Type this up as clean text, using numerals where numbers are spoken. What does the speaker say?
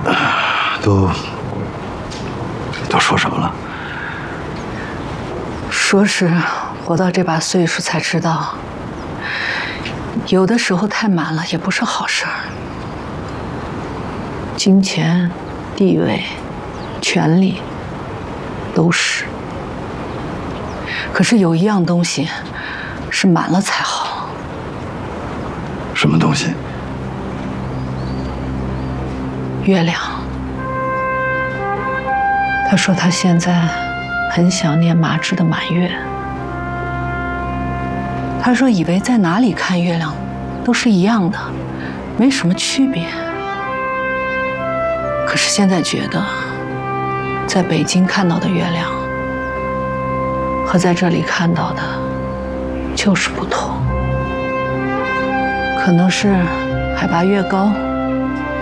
都说什么了？ 说是活到这把岁数才知道，有的时候太满了也不是好事儿。金钱、地位、权力都是，可是有一样东西是满了才好。 什么东西？ 月亮。他说他现在很想念麻枝的满月。他说以为在哪里看月亮都是一样的，没什么区别。可是现在觉得，在北京看到的月亮和在这里看到的就是不同。可能是海拔越高，